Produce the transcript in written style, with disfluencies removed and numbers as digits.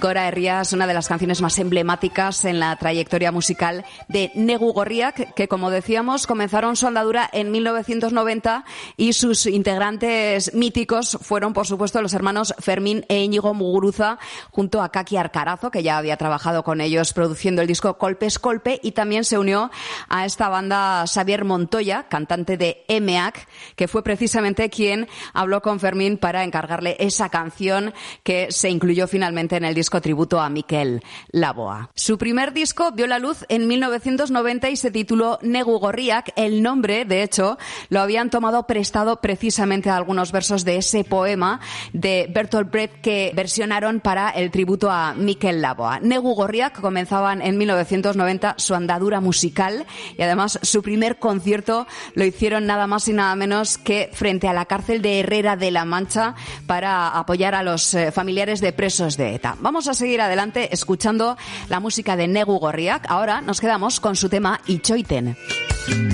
Gora Herria es una de las canciones más emblemáticas en la trayectoria musical de Negu Gorriak, que, como decíamos, comenzaron su andadura en 1990 y sus integrantes míticos fueron, por supuesto, los hermanos Fermín e Íñigo Muguruza, junto a Kaki Arcarazo, que ya había trabajado con ellos produciendo el disco Kolpe es Kolpe, y también se unió a esta banda Xavier Montoya, cantante de EMEAC, que fue precisamente quien habló con Fermín para encargarle esa canción que se incluyó finalmente en el disco tributo a Mikel Laboa. Su primer disco vio la luz en 1990 y se tituló Negu Gorriak. El nombre, de hecho, lo habían tomado prestado precisamente a algunos versos de ese poema de Bertolt Brecht que versionaron para el tributo a Mikel Laboa. Negu Gorriak comenzaban en 1990 su andadura musical y además su primer concierto lo hicieron nada más y nada menos que frente a la cárcel de Herrera de la Mancha para apoyar a los familiares de presos de ETA. Vamos a seguir adelante escuchando la música de Negu Gorriak. Ahora nos quedamos con su tema Itxoiten.